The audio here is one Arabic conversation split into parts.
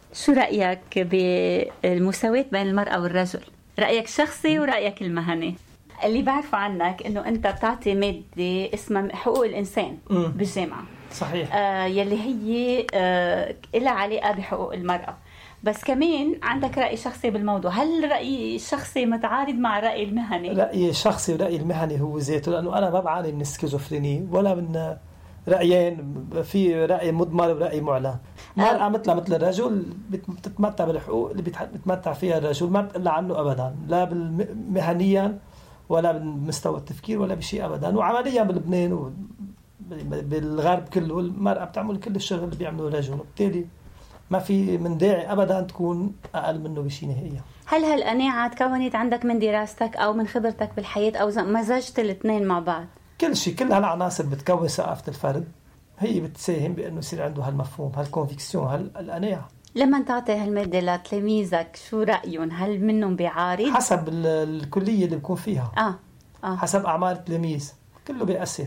شو رأيك بالمساواة بين المرأة والرجل؟ رأيك الشخصي ورأيك المهني. اللي بعرفه عنك انه انت بتعطي مادة اسمها حقوق الانسان بالجامعة. صحيح. يلي هي لها علاقة بحقوق المرأة، بس كمان عندك رأي شخصي بالموضوع. هل الرأي الشخصي متعارض مع الرأي المهني؟ رأيي الشخصي ورأيي المهني هو ذاته، لأنه أنا ما بعاني من السكيزوفرينية ولا من رأيين، في رأي مضمر ورأي معلن. المرأة مثل الرجل بتتمتع بالحقوق اللي بتمتع فيها الرجل، ما بتقل عنه أبدا، لا مهنيا ولا بالمستوى التفكير ولا بشيء أبدا. وعمليا بلبنان وبالغرب كله المرأة بتعمل كل الشغل اللي بيعمله الرجل، وبالتالي ما في من داعي أبدا تكون أقل منه بشيء نهائيا. هل هالقناعة تكونت عندك من دراستك أو من خبرتك بالحياة أو مزجت الاثنين مع بعض؟ كل شيء، كل هالعناصر بتكون ثقافة الفرد، هي بتساهم بأنه يصير عنده هالمفهوم، هالكونفيكسيون، هالقناعة. لما تعطي هالمادة لتلاميذك شو رأيهم؟ هل منهم بيعارض؟ حسب الكلية اللي بيكون فيها. حسب أعمال التلاميذ كله بيأثر.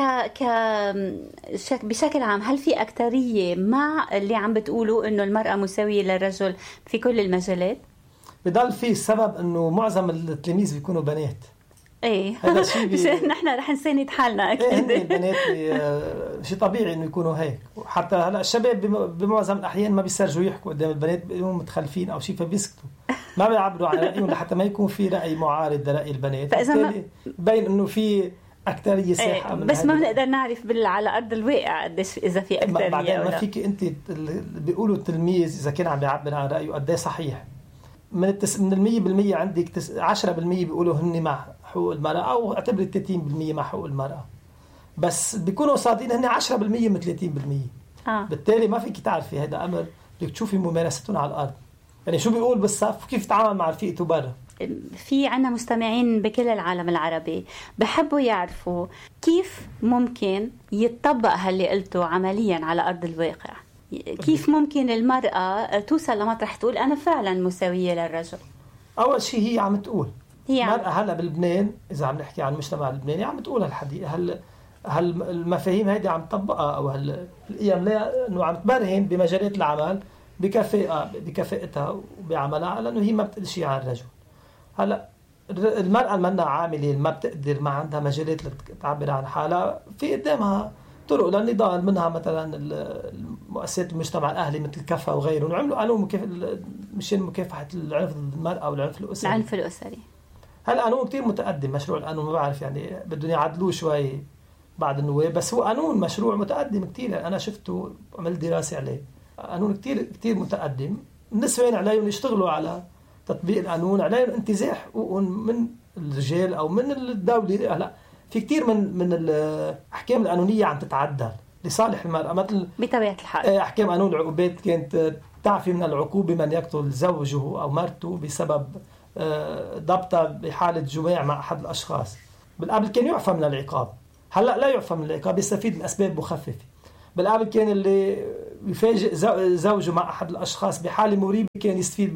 بشكل عام هل في أكترية مع اللي عم بتقولوا إنه المرأة مساوية للرجل في كل المجالات؟ بضل في السبب إنه معظم التلاميذ بيكونوا بنات. ايه هذا شيء نحن رح نساند حالنا اكيد. البنات شيء طبيعي انه يكونوا هيك. وحتى هلا الشباب بمعظم الاحيان ما بيسرجوا يحكوا قدام البنات، بيقولوا متخلفين او شيء فبيسكتوا، ما بيعبروا عن رايهم لحتى ما يكون في راي معارض لراي البنات. فبالتالي بين انه في اكتريه ساحه. بس ما بنقدر نعرف على ارض الواقع قديش اذا في اكتريه. بعدين ما فيك انت بيقولوا التلميذ اذا كان عم بيعبر عن رايه قد ايه صحيح. من 100% عندك 10% بيقولوا هن مع حقوق المرأة، أو اعتبر 30% مع حقوق المرأة، بس بيكونوا صادقين هن 10% من 30%. بالتالي ما فيك تعرفي هذا أمر، بدك تشوفي ممارستهم على الأرض، يعني شو بيقول بالصف وكيف تعامل مع رفيقته برا. في عنا مستمعين بكل العالم العربي بحبوا يعرفوا كيف ممكن يتطبق هاللي قلته عمليا على أرض الواقع. كيف ممكن المرأة توصل لمطرح تقول أنا فعلا مساوية للرجل؟ أول شيء هي عم تقول، المرأة هلا بلبنان إذا عم نحكي عن المجتمع اللبناني عم تقول هالحديث، هل المفاهيم هيدي عم تطبقها، أو القيم لا إنه عم تبرهن بمجالات العمل بكفاءتها وبعملها، لأنه هي ما بتقول شيء عن الرجل. هلا المرأة المنا عاملة ما بتقدر، ما عندها مجالات تعبر عن حالها، في قدامها طرق للنضال، منها مثلا المؤسسات المجتمع الأهلي مثل كفا وغيرهم، وعملوا قانون مشان مكافحة العنف ضد المرأة والعنف الأسري. العنف الأسري هالقانون كتير متقدم، مشروع القانون ما بعرف يعني بدهم يعدلوه شوي بعد النواب، بس هو قانون مشروع متقدم كتير. أنا شفته عملت دراسة عليه، قانون كتير متقدم. النسوان عليهم يشتغلوا على تطبيق القانون، عليهم انتزاع حقوقهم من الرجال أو من الدولة. هلا في كتير من الأحكام القانونية عم تتعدل لصالح المرأة، مثل بطبيعة الحال أحكام قانون العقوبات كانت تعفي من العقوبة من يقتل زوجه أو مرته بسبب ضبطها بحالة جماع مع أحد الأشخاص. بالقبل كان يعفى من العقاب، هلأ لا يعفى من العقاب، يستفيد من أسباب مخففة. بالقبل كان اللي يفاجئ زوجه مع أحد الأشخاص بحالة مريبة كان يستفيد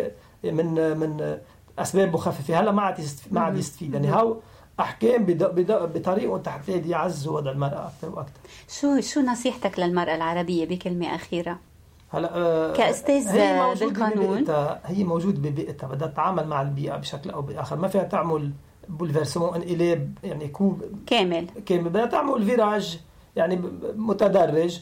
من أسباب مخففة، هلأ ما عاد يستفيد. يعني هاو أحكام بطريقة تحت يعزوا وضع المرأة أكثر وأكثر. شو نصيحتك للمرأة العربية بكلمة أخيرة؟ هلا كأستاذ بالقانون هي موجود ببيئتها، بدها تتعامل مع البيئة بشكل أو بآخر، ما فيها تعمل بولفيرسمون انقلاب يعني كوب كامل، بدها تعمل فيراج يعني متدرج،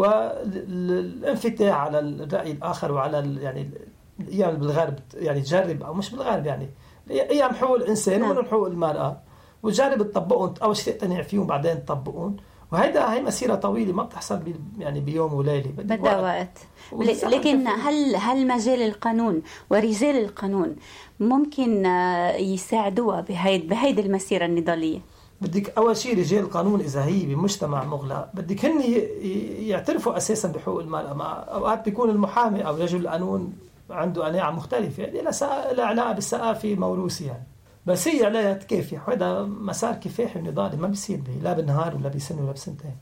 والانفتاح على الرأي الآخر وعلى يعني الأيام بالغرب يعني تجرب، أو مش بالغرب يعني أيام حقوق الإنسان ومن حقوق المرأة، وتجرب تطبقون أول شيء تقتنع فيهم بعدين تطبقون. وهي مسيرة طويلة ما بتحصل يعني بيوم وليلة، بدها وقت. لكن هل مجال القانون ورجال القانون ممكن يساعدوها بهيدي المسيرة النضالية؟ بدك أول شيء رجال القانون إذا هي بمجتمع مغلق بدك هن يعترفوا أساسا بحقوق المرأة. مع أوقات بيكون المحامي أو رجل القانون عنده قناعة مختلفة، يعني لا علاقة بالثقافة موروثة يعني، بس هي عليها تكافح، وهذا مسار كفاحي ونضالي ما بيصير لا بنهار ولا بسنة ولا بسنتين.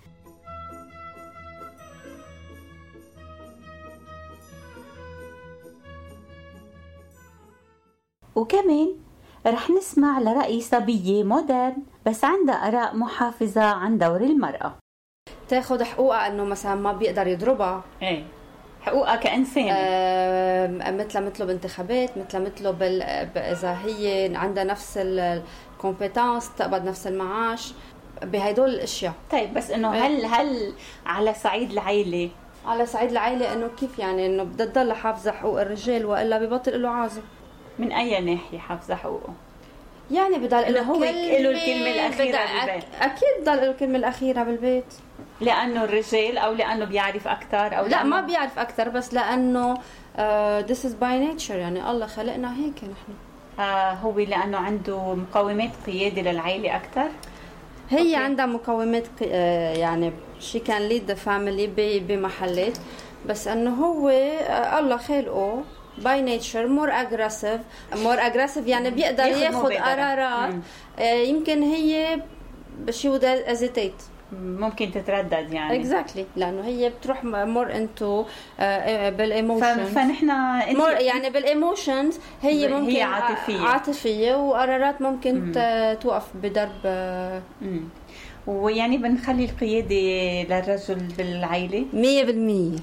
وكمان رح نسمع لرأي صبية مودرن بس عندها آراء محافظة عن دور المرأة. تاخد حقوقها انه مثلا ما بيقدر يضربها، ايه حقوقها كإنسان، مثل مطلب انتخابات، مثل مطلب إذا هي عندها نفس الكومبيتانس تقبض نفس المعاش بهدول الاشياء. طيب بس انه هل على صعيد العائله، على صعيد العائله انه كيف يعني انه بدها تضل حافظه حقوق الرجال والا ببطل له عازم؟ من اي ناحيه حافظه حقوقه؟ يعني بضل له هو له الكلمه الاخيره بالبيت. اكيد بضل له الكلمه الاخيره بالبيت، لانه الرجال او لانه بيعرف اكثر او لا ما بيعرف اكثر، بس لانه this is by nature، يعني الله خلقنا هيك نحن. هو لانه عنده مقومات قياده للعائله اكثر. هي عندها مقومات يعني she can lead the family بمحلات، بس انه هو الله خلقه by nature more aggressive يعني بيقدر ياخذ قرارات يمكن هي she would hesitate، ممكن تتردد يعني exactly، لانه هي بتروح more into بالايموشن، فنحن يعني بالايموشنز هي ممكن هي عاطفيه وقرارات ممكن توقف بضرب ويعني بنخلي القياده للرجل بالعائله 100%.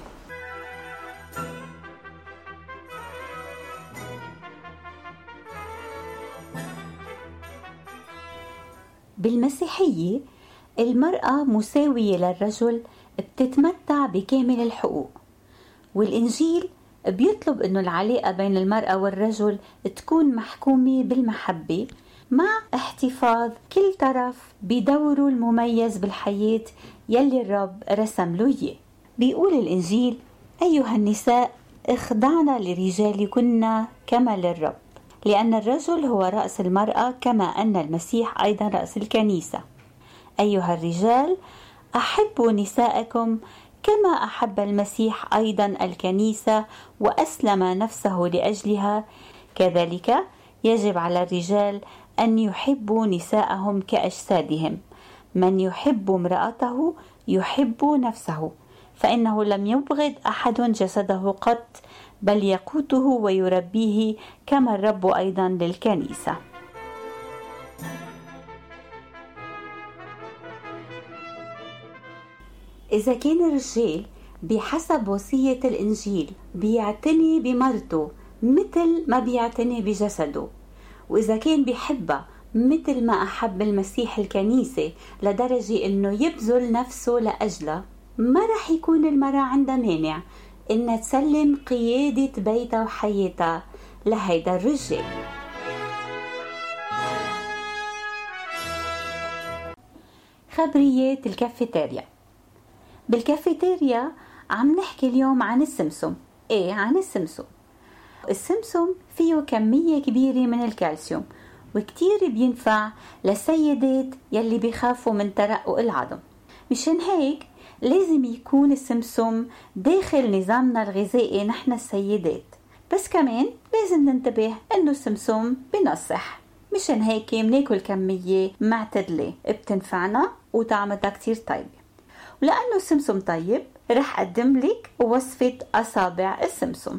بالمسيحيه المرأة مساوية للرجل، بتتمتع بكامل الحقوق، والإنجيل بيطلب إنه العلاقة بين المرأة والرجل تكون محكومة بالمحبة مع احتفاظ كل طرف بدوره المميز بالحياة يلي الرب رسم له إياه. بيقول الإنجيل: أيها النساء اخضعنا لرجالكن كما للرب، لأن الرجل هو رأس المرأة كما أن المسيح أيضا رأس الكنيسة. أيها الرجال أحبوا نساءكم كما أحب المسيح أيضا الكنيسة وأسلم نفسه لأجلها، كذلك يجب على الرجال أن يحبوا نساءهم كأجسادهم. من يحب امرأته يحب نفسه، فإنه لم يبغض أحد جسده قط، بل يقوته ويربيه كما الرب أيضا للكنيسة. إذا كان الرجال بحسب وصية الإنجيل بيعتني بمرته مثل ما بيعتني بجسده، وإذا كان بيحبها مثل ما أحب المسيح الكنيسة لدرجة إنه يبذل نفسه لأجلها، ما رح يكون المرأة عندها مانع إنها تسلم قيادة بيتها وحياتها لهيدا الرجال. خبريات الكافيتيريا. بالكافيتيريا عم نحكي اليوم عن السمسم. عن السمسم. السمسم فيه كمية كبيرة من الكالسيوم، وكتير بينفع للسيدات يلي بيخافوا من ترقق العظم. مشان هيك لازم يكون السمسم داخل نظامنا الغذائي نحن السيدات، بس كمان لازم ننتبه انه السمسم بنصح. مشان هيك بناكل كمية معتدلة بتنفعنا وطعمتها كتير طيبة. ولأنه السمسم طيب رح أقدم لك وصفة أصابع السمسم.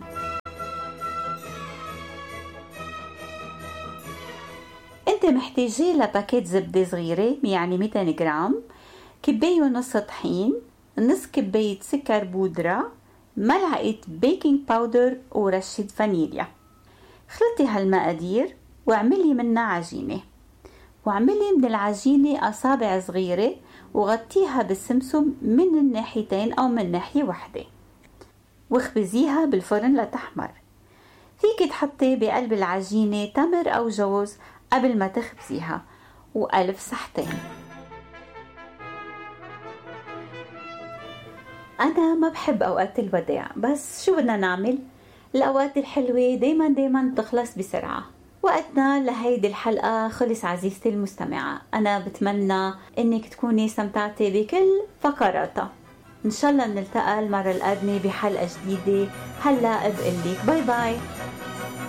أنت محتاجة لباكيت زبدة صغيرة يعني 200 جرام، كباية ونص طحين، نص كباية سكر بودرة، ملعقة بيكنج باودر ورشة فانيليا. خلطي هالمقادير واعملي منها عجينة، واعملي من العجينة أصابع صغيرة وغطيها بالسمسم من الناحيتين أو من ناحية واحدة، واخبزيها بالفرن لتحمر. فيك تحطي بقلب العجينة تمر أو جوز قبل ما تخبزيها، وألف صحتين. أنا ما بحب أوقات الوداع، بس شو بدنا نعمل؟ الأوقات الحلوة دايما تخلص بسرعة. وقتنا لهيدي الحلقة خلص عزيزتي المستمعة. أنا بتمنى إنك تكوني استمتعتي بكل فقراتها. إن شاء الله نلتقى المرة القادمة بحلقة جديدة. هلأ بقلك باي باي.